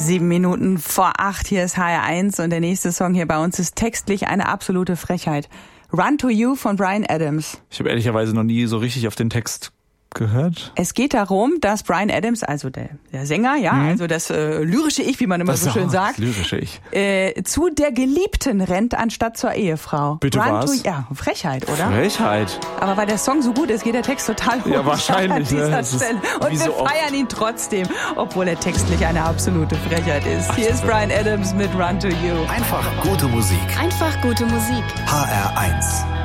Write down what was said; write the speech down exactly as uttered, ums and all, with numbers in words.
Sieben Minuten vor acht, hier ist H R eins und der nächste Song hier bei uns ist textlich eine absolute Frechheit. Run to You von Bryan Adams. Ich habe ehrlicherweise noch nie so richtig auf den Text gehört. Es geht darum, dass Bryan Adams, also der, der Sänger, ja, mhm. also das äh, lyrische Ich, wie man immer das so schön auch, sagt, das lyrische Ich. Äh, zu der Geliebten rennt anstatt zur Ehefrau. Bitte Run was? To, ja, Frechheit, oder? Frechheit. Aber weil der Song so gut ist, geht der Text total hoch ja, wahrscheinlich, an dieser ne? Stelle. Und wir so feiern ihn trotzdem, obwohl er textlich eine absolute Frechheit ist. Ach, hier ist Bryan Adams mit Run to You. Einfach gute Musik. Einfach gute Musik. H R eins.